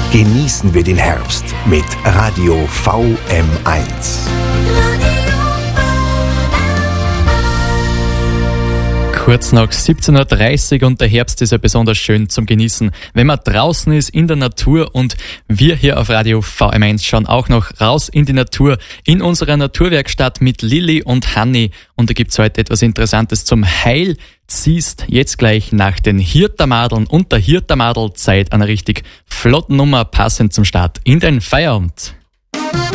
Genießen wir den Herbst mit Radio VM1. Kurz nach 17.30 Uhr und der Herbst ist ja besonders schön zum Genießen, wenn man draußen ist in der Natur, und wir hier auf Radio VM1 schauen auch noch raus in die Natur, in unserer Naturwerkstatt mit Lilly und Hanni, und da gibt's heute etwas Interessantes zum Heilziehst. Jetzt gleich nach den Hirtermadeln und der Hirtermadel Zeit, einer richtig flotten Nummer passend zum Start in den Feierabend.